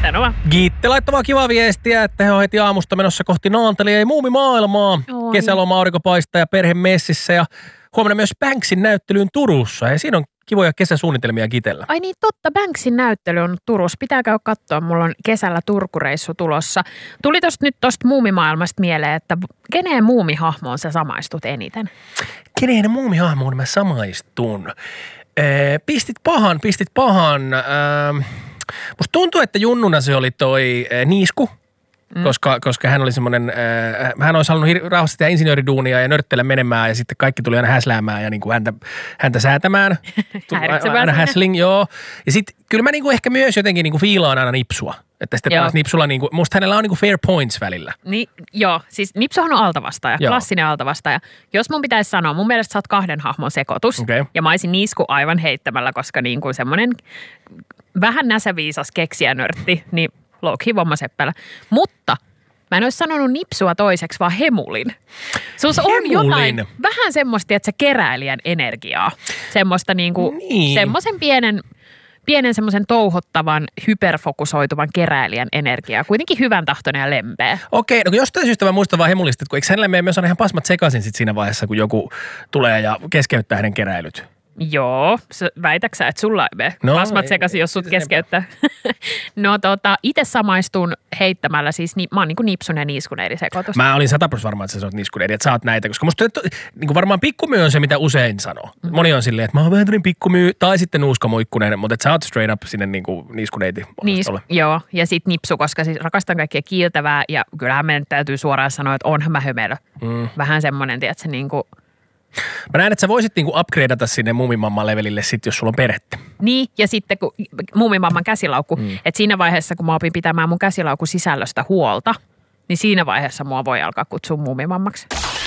Sanoma. Gitte laittamaan kivaa viestiä, että he on heti aamusta menossa kohti Naantalia ja muumimaailmaa. Kesäloma, aurinko paistaa ja perhe messissä ja huomenna myös Banksin näyttelyyn Turussa. Ja siinä on kivoja kesäsuunnitelmia Gitellä. Ai niin totta, Banksin näyttely on Turussa. Pitää käydä katsoa, mulla on kesällä Turkureissu tulossa. Tuli nyt tosta muumimaailmasta mieleen, että keneen muumihahmoon sä samaistut eniten? Keneen muumihahmoon mä samaistun? Pistit pahan. Musta tuntuu, että junnuna se oli toi Niisku. Koska hän oli semmoinen, hän olisi halunnut rauhassa tehdä insinööriduunia ja nörtteillä menemään ja sitten kaikki tuli aina häsläämään ja niin kuin häntä säätämään. Aina häsling, joo. Ja sitten kyllä mä niin kuin ehkä myös jotenkin niin kuin fiilaan aina Nipsua. Että sitten taas Nipsulla, niin kuin, musta hänellä on niin kuin fair points välillä. Niin, joo, siis Nipsuhan on altavastaaja, klassinen altavastaaja. Jos mun pitäisi sanoa, mun mielestä sä oot kahden hahmon sekoitus. Okay. Ja mä olisin Niisku aivan heittämällä, koska niin kuin semmoinen vähän näsäviisas keksijänörtti, niin low-key vommaseppälä. Mutta mä en olisi sanonut Nipsua toiseksi, vaan Hemulin. Sus on jotain, vähän semmoista, että se keräilijän energiaa. Semmoista niinku, semmoisen pienen semmoisen touhottavan, hyperfokusoituvan keräilijän energiaa. Kuitenkin hyvän tahtoinen ja lempeä. Okei, no jostain syystä mä muistan vaan Hemulista, että eikö hänellä mene myös aina ihan pasmat sekaisin sit siinä vaiheessa, kun joku tulee ja keskeyttää hänen keräilyt? Joo, väitäksä, että sulla ei mene pasmat sekaisin, jos sut keskeyttää. No itse samaistun heittämällä siis, mä oon niin kuin Nipsun ja Niiskun eri sekoitus. Mä olin 100% varma, että sä sanot Niiskun eri, että sä oot näitä, koska musta niin varmaan pikkumyy on se, mitä usein sanoo. Moni on silleen, että mä oon vähän tämmöinen pikkumyy tai sitten nuuskamuikkunen, mutta että sä oot straight up sinne niin kuin Niiskun neiti. Joo, ja sit Nipsu, koska siis rakastan kaikkea kiiltävää ja kyllähän meidän täytyy suoraan sanoa, että onhan mä hömelö. Vähän semmoinen, tiedätkö, niin kuin mä näen, että sä voisit niinku upgradeata sinne muumimamman levelille sit, jos sulla on perhettä. Niin, ja sitten kun muumimamman käsilaukku, että siinä vaiheessa, kun mä opin pitämään mun käsilaukun sisällöstä huolta, niin siinä vaiheessa mua voi alkaa kutsua muumimammaksi.